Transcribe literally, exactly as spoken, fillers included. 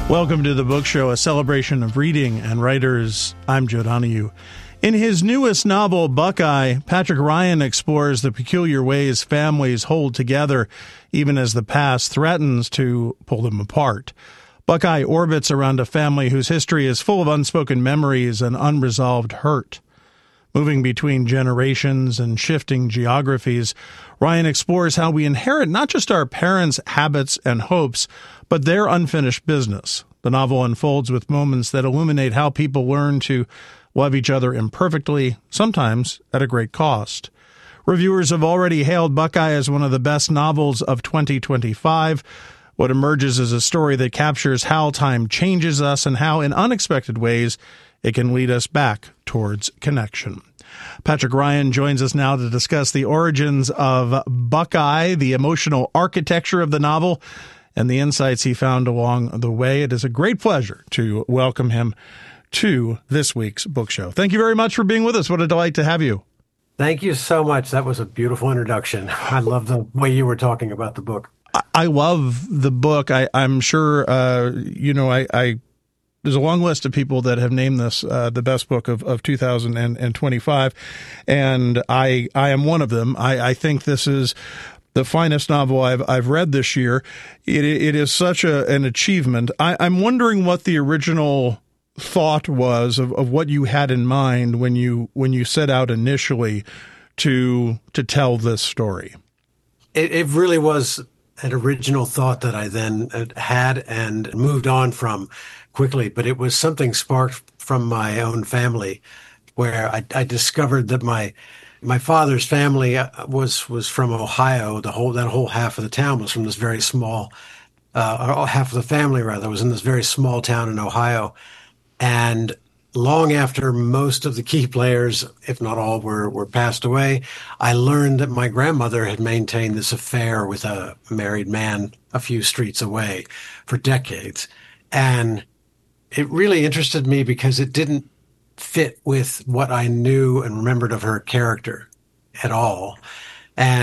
Welcome to the Book Show, a celebration of reading and writers. I'm Joe Donahue. In his newest novel, Buckeye, Patrick Ryan explores the peculiar ways families hold together, even as the past threatens to pull them apart. Buckeye orbits around a family whose history is full of unspoken memories and unresolved hurt. Moving between generations and shifting geographies, Ryan explores how we inherit not just our parents' habits and hopes, but their unfinished business. The novel unfolds with moments that illuminate how people learn to love each other imperfectly, sometimes at a great cost. Reviewers have already hailed Buckeye as one of the best novels of twenty twenty-five. What emerges is a story that captures how time changes us and how, in unexpected ways, it can lead us back towards connection. Patrick Ryan joins us now to discuss the origins of Buckeye, the emotional architecture of the novel, and the insights he found along the way. It is a great pleasure to welcome him to this week's book show. Thank you very much for being with us. What a delight to have you. Thank you so much. That was a beautiful introduction. I love the way you were talking about the book. I love the book. I, I'm sure, uh, you know, I, I there's a long list of people that have named this uh, the best book of, of two thousand twenty-five, and I I am one of them. I, I think this is the finest novel I've I've read this year. It it is such a, an achievement. I, I'm wondering what the original thought was of, of what you had in mind when you when you set out initially to to tell this story. It, it really was an original thought that I then had and moved on from quickly, but it was something sparked from my own family, where I, I discovered that my my father's family was was from Ohio. The whole that whole half of the town was from this very small, uh, half of the family rather was in this very small town in Ohio, and long after most of the key players, if not all, were, were passed away, I learned that my grandmother had maintained this affair with a married man a few streets away for decades. And it really interested me because it didn't fit with what I knew and remembered of her character at all. And